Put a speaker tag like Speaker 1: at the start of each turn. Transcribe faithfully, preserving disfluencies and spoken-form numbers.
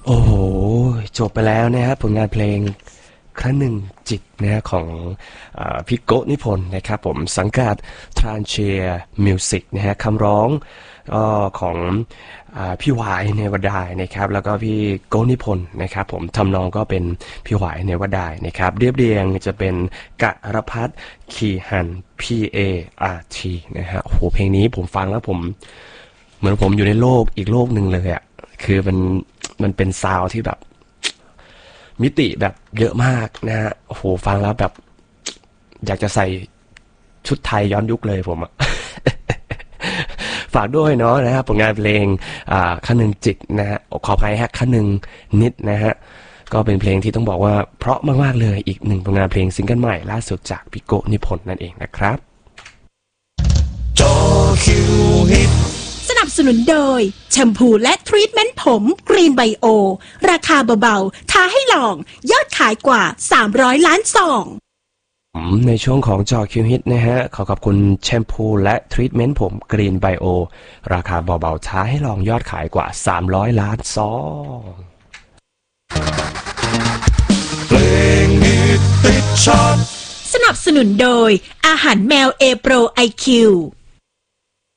Speaker 1: โอ้โหจบไปแล้วนะครับผลงานเพลงครั้งหนึ่งจิตนะฮะของอาพี่โกนิพนธ์นะครับผมสังกัด Tranchea Music นะฮะคำร้องก็ของอาพี่หวายเนวดายนะครับแล้วก็พี่โกนิพนธ์นะครับผมทำนองก็เป็นพี่หวายเนวดายนะครับเรียบเรียงจะเป็นกะรพัฒน์คีหัน P A R T นะฮะโอ้โหเพลงนี้ผมฟังแล้วผมเหมือนผมอยู่ในโลกอีกโลกหนึ่งเลยอ่ะคือมันมันเป็นซาวด์ที่แบบมิติแบบเยอะมากนะฮะโอ้โหฟังแล้วแบบอยากจะใส่ชุดไทยย้อนยุคเลยผมอะ ฝากด้วยเนาะนะฮะผลงานเพลงอ่าขั้นหนึ่งจิตนะฮะขออภัยฮะขั้นหนึ่งนิดนะฮะก็เป็นเพลงที่ต้องบอกว่าเพราะมากๆเลยอีกหนึ่งผลงานเพลงซิงเกิลใหม่ล่าสุดจากพี่โกนิพนธ์นั่นเองนะครับ
Speaker 2: จอคิวฮิต
Speaker 3: สนับสนุนโดยแชมพูและทรีทเมนต์ผมกรีนไบโอราคาเบาๆท้าให้ลองยอดขายกว่าสามร้อยล้านซอง
Speaker 1: ในช่วงของจอคิวฮิตนะฮะขอขอบคุณแชมพูและทรีทเมนต์ผมกรีนไบโอราคาเบาๆท้าให้ลองยอดขายกว่าสามร้อยล้านซอง
Speaker 2: เพลงฮิตติดชาร์ต
Speaker 3: สนับสนุนโดยอาหารแมวเอโปรไอคิว